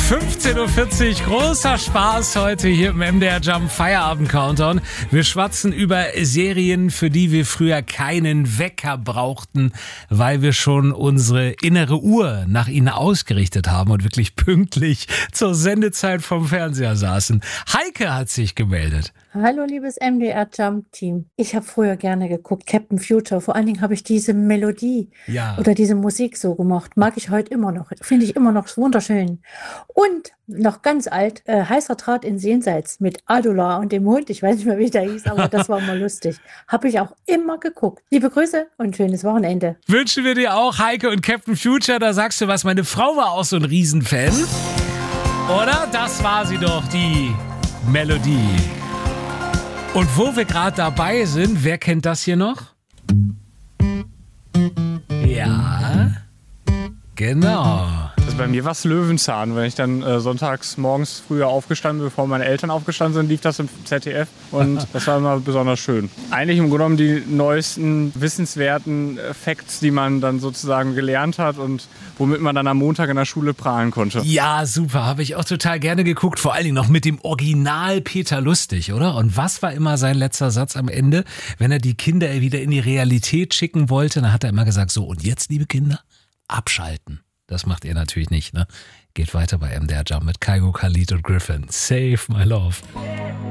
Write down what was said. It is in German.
15.40 Uhr, großer Spaß heute hier im MDR Jump Feierabend Countdown. Wir schwatzen über Serien, für die wir früher keinen Wecker brauchten, weil wir schon unsere innere Uhr nach ihnen ausgerichtet haben und wirklich pünktlich zur Sendezeit vom Fernseher saßen. Heike hat sich gemeldet. Hallo liebes MDR Jump Team. Ich habe früher gerne geguckt, Captain Future. Vor allen Dingen habe ich diese Melodie oder diese Musik so gemocht. Mag ich heute immer noch. Finde ich immer noch wunderschön. Und noch ganz alt, Heißer Draht ins Jenseits mit Adula und dem Hund. Ich weiß nicht mehr, wie der hieß, aber das war immer lustig. Habe ich auch immer geguckt. Liebe Grüße und schönes Wochenende. Wünschen wir dir auch, Heike, und Captain Future. Da sagst du was, meine Frau war auch so ein Riesenfan. Oder? Das war sie doch, die Melodie. Und wo wir gerade dabei sind, wer kennt das hier noch? Ja, genau. Bei mir war es Löwenzahn. Wenn ich dann sonntags morgens früher aufgestanden bin, bevor meine Eltern aufgestanden sind, lief das im ZDF und das war immer besonders schön. Eigentlich im Grunde genommen die neuesten wissenswerten Facts, die man dann sozusagen gelernt hat und womit man dann am Montag in der Schule prahlen konnte. Ja, super. Habe ich auch total gerne geguckt. Vor allen Dingen noch mit dem Original Peter Lustig, oder? Und was war immer sein letzter Satz am Ende? Wenn er die Kinder wieder in die Realität schicken wollte, dann hat er immer gesagt, so, und jetzt, liebe Kinder, abschalten. Das macht ihr natürlich nicht, ne? Geht weiter bei MDR Jump mit Kygo, Khalid und Griffin. Save my love.